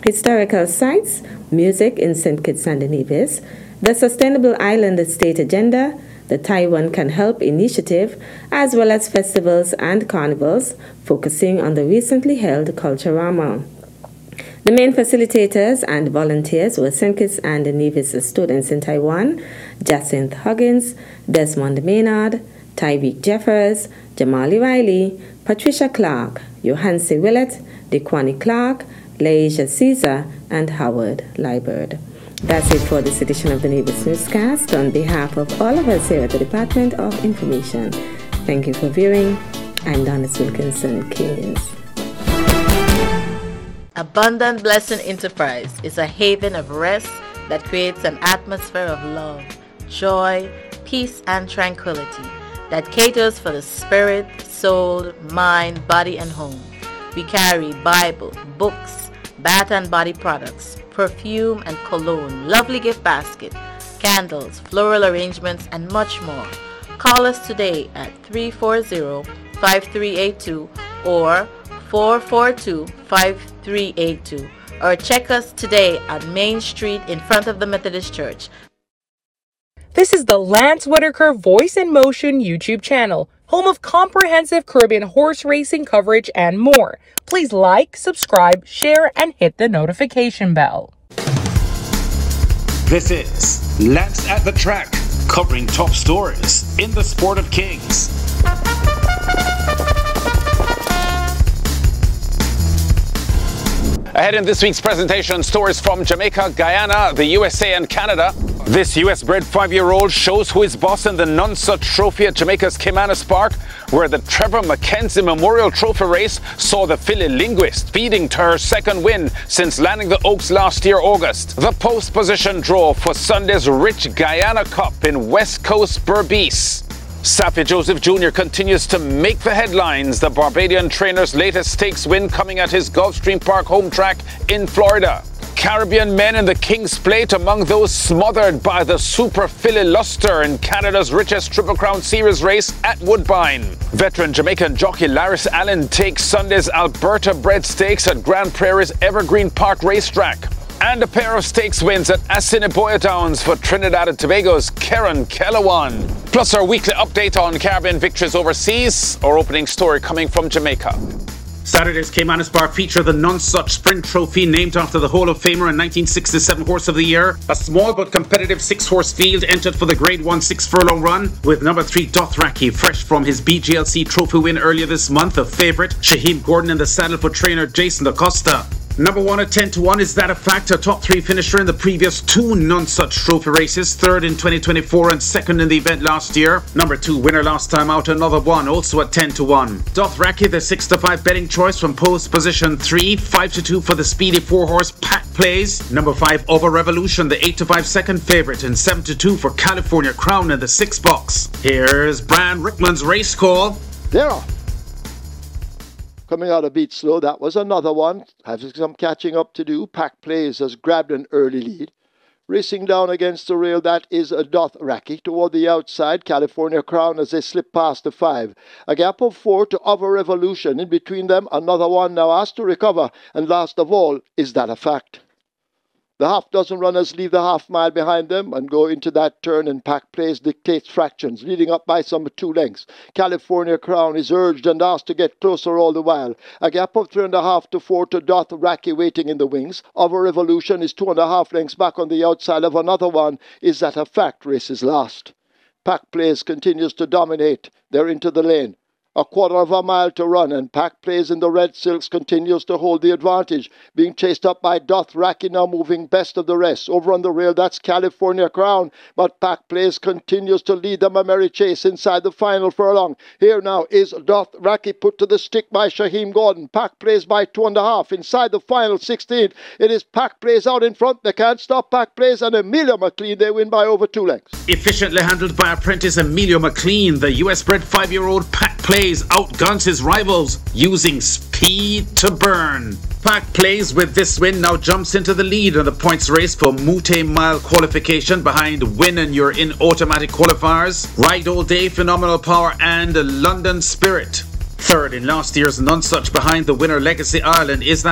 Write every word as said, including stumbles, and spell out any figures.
historical sites, music in Saint Kitts and Nevis, the Sustainable Island State Agenda, the Taiwan Can Help initiative, as well as festivals and carnivals focusing on the recently held Culturama. The main facilitators and volunteers were Saint Kitts and Nevis students in Taiwan, Jacinth Huggins, Desmond Maynard, Tyreek Jeffers, Jamali Riley, Patricia Clark, Johansi Willett, DeQuani Clark, Laisha Caesar, and Howard Liebert. That's it for this edition of the Nevis Newscast. On behalf of all of us here at the Department of Information, thank you for viewing. I'm Donis Wilkinson Keynes. Abundant Blessing Enterprise is a haven of rest that creates an atmosphere of love, joy, peace, and tranquility that caters for the spirit, soul, mind, body, and home. We carry Bible, books, bath and body products, perfume and cologne, lovely gift basket, candles, floral arrangements, and much more. Call us today at three four zero, five three eight two or four four two, five three eight two, or check us today on Main Street in front of the Methodist Church. This is the Lance Whitaker Voice in Motion YouTube channel, home of comprehensive Caribbean horse racing coverage and more. Please like, subscribe, share, and hit the notification bell. This is Lance at the Track, covering top stories in the sport of kings. Ahead in this week's presentation, stories from Jamaica, Guyana, the U S A, and Canada. This U S-bred five-year-old shows who is boss in the Nonsuch Trophy at Jamaica's Caymanas Park, where the Trevor Mackenzie Memorial Trophy race saw the Philly Linguist feeding to her second win since landing the Oaks last year, August. The post position draw for Sunday's Rich Guyana Cup in West Coast Berbice. Safi Joseph Junior continues to make the headlines. The Barbadian trainer's latest stakes win coming at his Gulfstream Park home track in Florida. Caribbean men in the King's Plate among those smothered by the Super Philly Luster in Canada's richest Triple Crown Series race at Woodbine. Veteran Jamaican jockey Laris Allen takes Sunday's Alberta Bred Stakes at Grand Prairie's Evergreen Park racetrack. And a pair of stakes wins at Assiniboia Downs for Trinidad and Tobago's Karen Kellowan. Plus our weekly update on Caribbean victories overseas, our opening story coming from Jamaica. Saturday's Caymanas Park featured the Nonsuch Sprint Trophy, named after the Hall of Famer and nineteen sixty-seven Horse of the Year. A small but competitive six-horse field entered for the Grade one six-furlong run, with number three Dothraki, fresh from his B G L C Trophy win earlier this month, a favourite, Shaheem Gordon in the saddle for trainer Jason Acosta. Number one at ten to one, Is That a Fact? A top three finisher in the previous two Nonsuch Trophy races, third in twenty twenty-four and second in the event last year. Number two, winner last time out, Another One, also at ten to one. Dothraki, the six to five betting choice from post position three, five to two for the speedy four horse Pack Plays. Number five, Over Revolution, the eight to five second favourite, and seven to two for California Crown in the six box. Here's Brian Rickman's race call. There are. Coming out a bit slow, that was another one. Has some catching up to do. Pack Plays has grabbed an early lead. Racing down against the rail, that is a Dothraki. Toward the outside, California Crown as they slip past the five. A gap of four to Over Revolution. In between them, Another One now has to recover. And last of all, Is That a Fact? The half dozen runners leave the half mile behind them and go into that turn, and Pack Plays dictates fractions, leading up by some two lengths. California Crown is urged and asked to get closer all the while. A gap of three and a half to four to Dothraki waiting in the wings. Over Revolution is two and a half lengths back on the outside of Another One. Is That a Fact? Races last. Pack Plays continues to dominate. They're into the lane. A quarter of a mile to run, and Pack Plays in the red silks continues to hold the advantage, being chased up by Dothraki, now moving best of the rest. Over on the rail, that's California Crown, but Pack Plays continues to lead them a merry chase inside the final furlong. Here now is Dothraki put to the stick by Shaheem Gordon. Pack Plays by two and a half. Inside the final sixteen, it is Pack Plays out in front. They can't stop Pack Plays, and Emilio McLean, they win by over two lengths. Efficiently handled by apprentice Emilio McLean, the U S-bred five-year-old Pack Plays outguns his rivals using speed to burn. Pack Plays with this win now jumps into the lead in the points race for Mute Mile qualification behind Win and You're In automatic qualifiers, Ride All Day, Phenomenal Power, and London Spirit. Third in last year's Nonsuch behind the winner Legacy Ireland. Is That